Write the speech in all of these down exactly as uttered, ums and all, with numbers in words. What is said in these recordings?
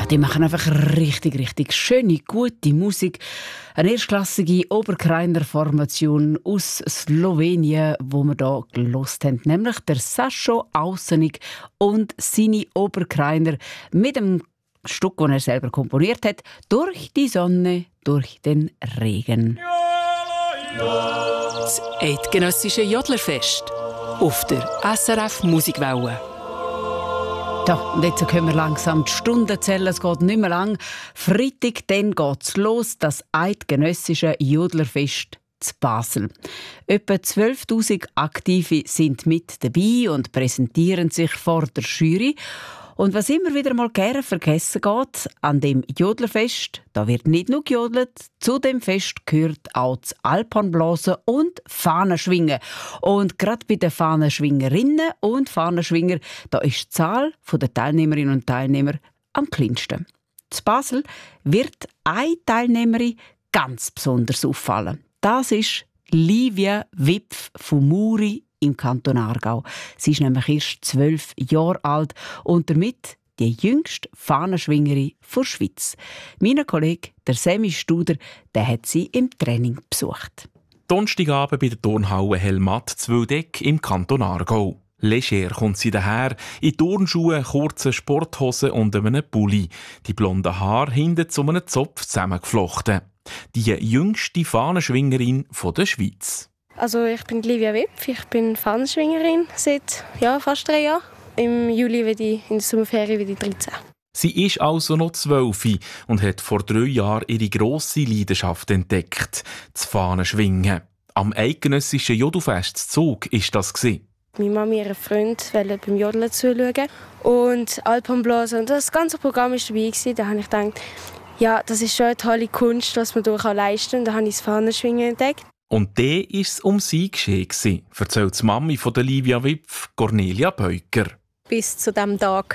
Ja, die machen einfach richtig, richtig schöne, gute Musik. Eine erstklassige Oberkreiner-Formation aus Slowenien, wo wir hier gelost haben, nämlich der Sašo Ausenik und seine Oberkreiner mit dem Stück, das er selber komponiert hat, «Durch die Sonne, durch den Regen». Das eidgenössische Jodlerfest auf der S R F Musikwelle. Ja, und jetzt können wir langsam die Stunden zählen. Es geht nicht mehr lang. Freitag dann geht es los, das eidgenössische Jodlerfest zu Basel. Etwa zwölftausend Aktive sind mit dabei und präsentieren sich vor der Jury. Und was immer wieder mal gerne vergessen geht, an dem Jodlerfest, da wird nicht nur gejodelt, zu dem Fest gehört auch das Alpenblasen und Fahnenschwingen. Und gerade bei den Fahnenschwingerinnen und Fahnenschwinger, da ist die Zahl der Teilnehmerinnen und Teilnehmer am kleinsten. Zu Basel wird eine Teilnehmerin ganz besonders auffallen. Das ist Livia Wipf von Muri im Kanton Aargau. Sie ist nämlich erst zwölf Jahre alt und damit die jüngste Fahnenschwingerin der Schweiz. Mein Kollege, der Semi Studer, der hat sie im Training besucht. Donnerstagabend bei der Turnhalle Helmatt Zwöldeck im Kanton Aargau. Leger kommt sie daher, in Turnschuhen, kurzen Sporthosen und einem Pulli. Die blonden Haare hinten zu einem Zopf zusammengeflochten. Die jüngste Fahnenschwingerin der Schweiz. Also ich bin Livia Wipf, ich bin Fahnenschwingerin seit ja, fast drei Jahren. Im Juli werde ich in der Sommerferien wieder dreizehn. Sie ist also noch zwölf und hat vor drei Jahren ihre grosse Leidenschaft entdeckt, das Fahnenschwingen. Am eidgenössischen Jodelfest Zug war das. Meine Mami und ihr Freund wollten beim Jodeln zuschauen und Alpenblasen und das ganze Programm war dabei. Da habe ich gedacht, ja, das ist schon eine tolle Kunst, was man hier leisten kann. Da habe ich das Fahnenschwingen entdeckt. Und dann war es um sie geschehen, erzählt die Mami von der Livia Wipf, Cornelia Beuker. Bis zu diesem Tag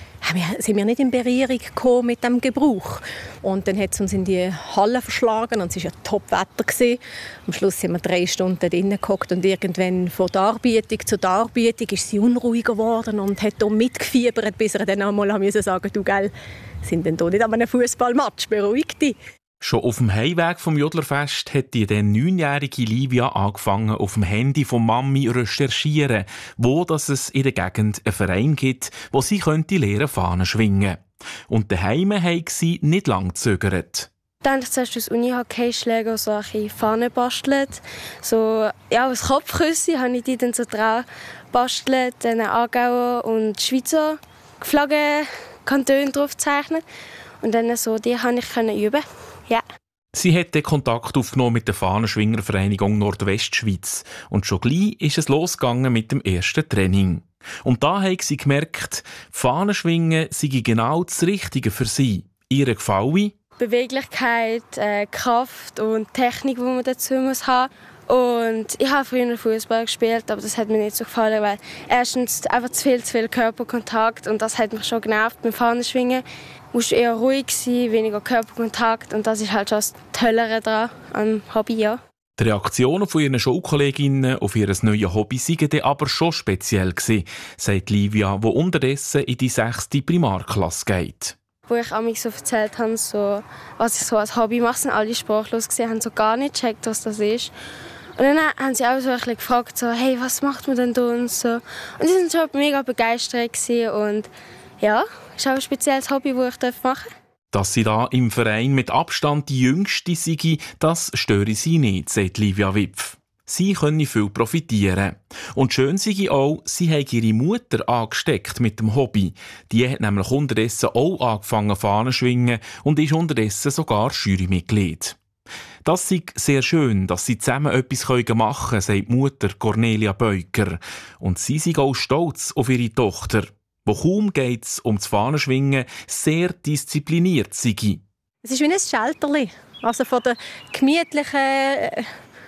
sind wir nicht in Berührung gekommen mit dem Gebrauch. Und dann hat es uns in die Halle verschlagen und es war ja Top-Wetter. Am Schluss sind wir drei Stunden drinnen gehockt und irgendwann von der Arbeitung zu der Arbeitung ist sie unruhiger geworden und hat auch mitgefiebert, bis er dann einmal sagen musste, du gell, sind denn hier nicht an einem Fußballmatch, beruhig dich. Schon auf dem Heimweg vom Jodlerfest hat die dann neunjährige Livia angefangen, auf dem Handy von Mami zu recherchieren, wo dass es in der Gegend einen Verein gibt, wo sie könnte lernen Fahnen schwingen. Und daheim haben sie nicht lange gezögert. Dann habe ich zuerst aus Uni-Hockey-Schläger solche Fahnen bastelt. So, ja, aus Kopfküsse habe ich die dann so dran bastelt, dann Aargauer und Schweizer Flaggen, Kantone drauf gezeichnet. Und dann so, die konnte ich üben. Ja. Sie hat den Kontakt aufgenommen mit der Fahnenschwingervereinigung Nordwestschweiz. Und schon gleich ist es losgegangen mit dem ersten Training. Und da hat sie gemerkt, Fahnenschwingen sei genau das Richtige für sie. Ihr gefällt Beweglichkeit, äh, Kraft und Technik, die man dazu muss haben. Und ich habe früher Fußball gespielt, aber das hat mir nicht so gefallen, weil erstens einfach zu viel, zu viel Körperkontakt und das hat mich schon genervt beim Fahnenschwingen. Du musst eher ruhig sein, weniger Körperkontakt und das ist halt schon das Tollere daran am Hobby, ja. Die Reaktionen von ihren Schulkolleginnen auf ihr neues Hobby waren aber schon speziell gewesen, sagt Livia, die unterdessen in die sechste Primarklasse geht. Wo ich mich so erzählt habe, so, was ich so als Hobby mache, sind alle sprachlos gesehen, haben so gar nicht gecheckt, was das ist. Und dann haben sie auch so ein bisschen gefragt, so, hey, was macht man denn da und so. Und sie waren schon mega begeistert gewesen und ja, das ist auch ein spezielles Hobby, das ich machen darf. Dass sie da im Verein mit Abstand die Jüngste sei, das störe sie nicht, sagt Livia Wipf. Sie können viel profitieren. Und schön sei auch, sie hat ihre Mutter angesteckt mit dem Hobby. Die hat nämlich unterdessen auch angefangen Fahnen schwingen und ist unterdessen sogar Jurymitglied. Das sei sehr schön, dass sie zusammen etwas machen können, sagt die Mutter Cornelia Beuker. Und sie sei auch stolz auf ihre Tochter, wo kaum geht es um das Fahnenschwingen, sehr diszipliniert sei. Es ist wie ein Schalterli. Also von der gemütlichen, äh,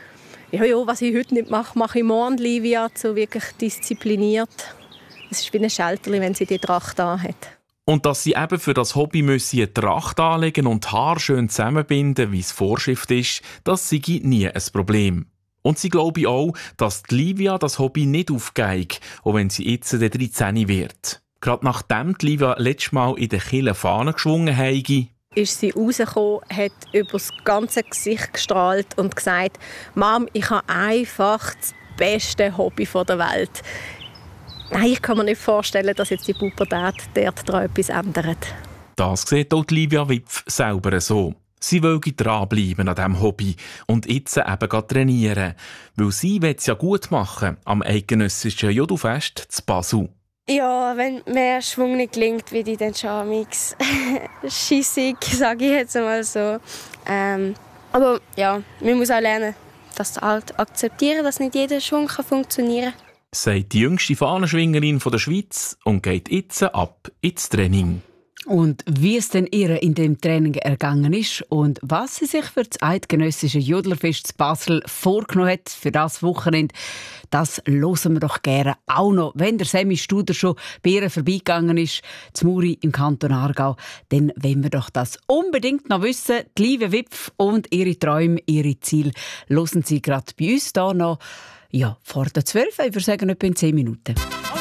ja, ja, was ich heute nicht mache, mache ich morgen, Livia, so wirklich diszipliniert. Es ist wie ein Schalterli, wenn sie die Tracht anhat. Und dass sie eben für das Hobby müssen eine Tracht anlegen und die Haare schön zusammenbinden, wie es Vorschrift ist, das sei nie ein Problem. Und sie glaube auch, dass die Livia das Hobby nicht aufgeht, auch wenn sie jetzt dreizehn wird. Gerade nachdem die Livia letztes Mal in der Kirche Fahne geschwungen habe, ist sie rausgekommen, hat über das ganze Gesicht gestrahlt und gesagt, «Mom, ich habe einfach das beste Hobby der Welt.» Nein, ich kann mir nicht vorstellen, dass jetzt die Pubertät dort daran etwas ändert. Das sieht auch Livia Wipf selber so. Sie will dranbleiben an diesem Hobby und jetzt eben trainieren. Weil sie will es ja gut machen am eidgenössischen Jodelfest zu Basel. Ja, wenn mehr Schwung nicht gelingt, wie die dann schon amix schissig, sage ich jetzt mal so. Ähm, aber ja, man muss auch lernen, das halt akzeptieren, dass nicht jeder Schwung kann funktionieren kann. Sagt die jüngste Fahnenschwingerin der Schweiz und geht jetzt ab ins Training. Und wie es denn ihr in dem Training ergangen ist und was sie sich für das eidgenössische Jodlerfest zu Basel vorgenommen hat für das Wochenende, das hören wir doch gerne auch noch. Wenn der Semi Studer schon bei ihr vorbeigegangen ist, zu Muri im Kanton Aargau, dann wollen wir doch das unbedingt noch wissen. Die Livia Wipf und ihre Träume, ihre Ziele hören Sie gerade bei uns hier noch ja, vor der zwölf, ich würde sagen, etwa in zehn Minuten.